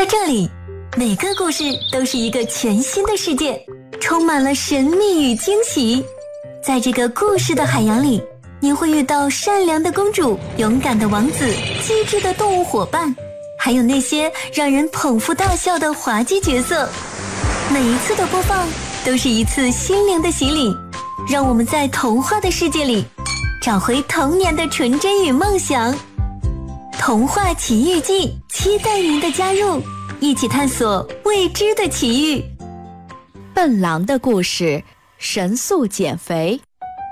这里，每个故事都是一个全新的世界，充满了神秘与惊喜。在这个故事的海洋里，你会遇到善良的公主、勇敢的王子、机智的动物伙伴，还有那些让人捧腹大笑的滑稽角色。每一次的播放都是一次心灵的洗礼，让我们在童话的世界里找回童年的纯真与梦想。童话奇遇记，期待您的加入，一起探索未知的奇遇。 笨狼的故事，神速减肥。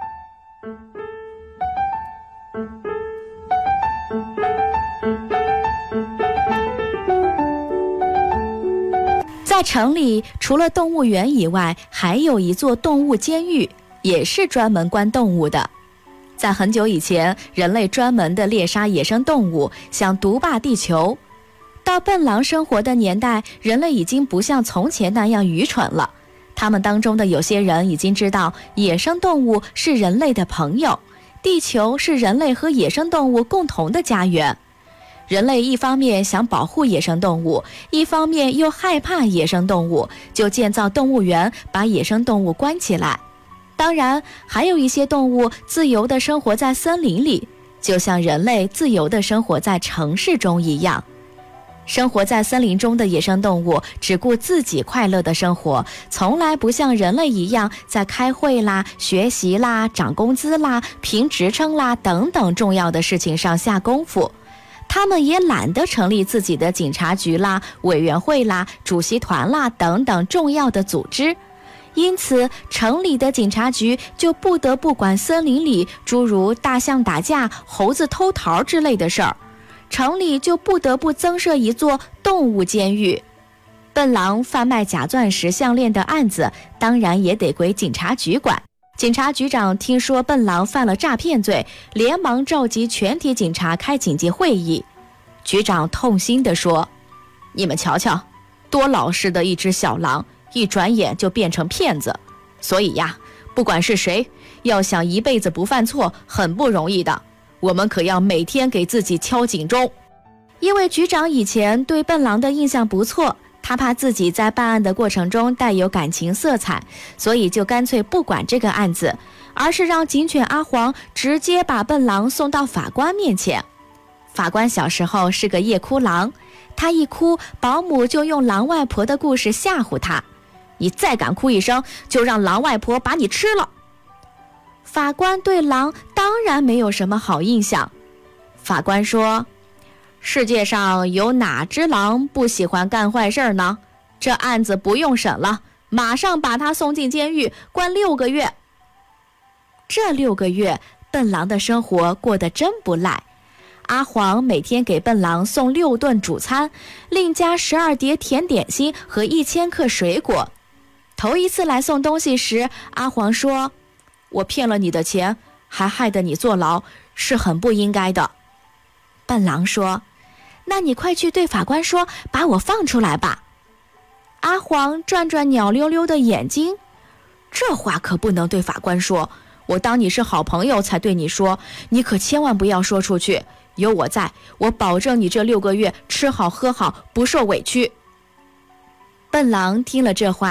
在城里，除了动物园以外，还有一座动物监狱，也是专门关动物的。在很久以前，人类专门的猎杀野生动物，想独霸地球。到笨狼生活的年代，人类已经不像从前那样愚蠢了。他们当中的有些人已经知道，野生动物是人类的朋友，地球是人类和野生动物共同的家园。人类一方面想保护野生动物，一方面又害怕野生动物，就建造动物园，把野生动物关起来。当然，还有一些动物自由地生活在森林里，就像人类自由地生活在城市中一样。生活在森林中的野生动物只顾自己快乐的生活，从来不像人类一样在开会啦、学习啦、涨工资啦、评职称啦等等重要的事情上下功夫。他们也懒得成立自己的警察局啦、委员会啦、主席团啦等等重要的组织。因此，城里的警察局就不得不管森林里诸如大象打架、猴子偷桃之类的事儿，城里就不得不增设一座动物监狱。笨狼贩卖假钻石项链的案子，当然也得归警察局管。警察局长听说笨狼犯了诈骗罪，连忙召集全体警察开紧急会议。局长痛心地说：“你们瞧瞧，多老实的一只小狼，一转眼就变成骗子。所以呀，不管是谁，要想一辈子不犯错，很不容易的。我们可要每天给自己敲警钟。”因为局长以前对笨狼的印象不错，他怕自己在办案的过程中带有感情色彩，所以就干脆不管这个案子，而是让警犬阿黄直接把笨狼送到法官面前。法官小时候是个夜哭狼，他一哭，保姆就用狼外婆的故事吓唬他：“你再敢哭一声，就让狼外婆把你吃了。”法官对狼当然没有什么好印象。法官说：“世界上有哪只狼不喜欢干坏事呢？这案子不用审了，马上把他送进监狱，关6个月。”这6个月，笨狼的生活过得真不赖。阿黄每天给笨狼送6顿主餐，另加12碟甜点心和1000克水果。头一次来送东西时，阿黄说：“我骗了你的钱，还害得你坐牢，是很不应该的。”笨狼说：“那你快去对法官说，把我放出来吧。”阿黄转转鸟溜溜的眼睛：“这话可不能对法官说，我当你是好朋友才对你说，你可千万不要说出去。有我在，我保证你这6个月吃好喝好，不受委屈。”笨狼听了这话，